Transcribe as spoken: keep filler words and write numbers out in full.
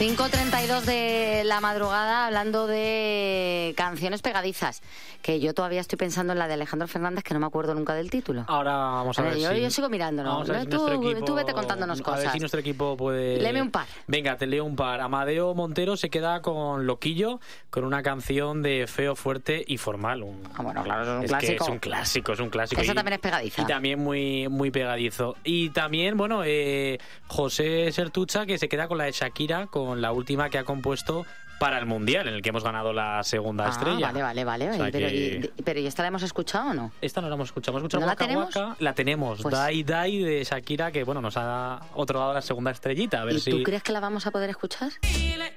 cinco treinta y dos de la madrugada, hablando de canciones pegadizas, que yo todavía estoy pensando en la de Alejandro Fernández, que no me acuerdo nunca del título. Ahora vamos a, a ver, ver yo, si... yo sigo mirándolo. Si tú, equipo... tú vete contándonos cosas. A ver si nuestro equipo puede... Léeme un par. Venga, te leo un par. Amadeo Montero se queda con Loquillo, con una canción de Feo, Fuerte y Formal. Un... Ah, bueno, claro, es un es clásico. Que es un clásico, es un clásico. Eso y, también es pegadiza. Y también muy, muy pegadizo. Y también, bueno, eh, José Sertucha, que se queda con la de Shakira, con la última que ha compuesto para el Mundial, en el que hemos ganado la segunda ah, estrella. Vale, vale, vale. O sea pero, que... y, pero ¿y esta la hemos escuchado o no? Esta no la hemos escuchado. ¿Hemos escuchado ¿No Waka la tenemos? Waka? La tenemos. Pues... Dai Dai de Shakira, que bueno, nos ha otorgado la segunda estrellita. A ver ¿Y si... tú crees que la vamos a poder escuchar?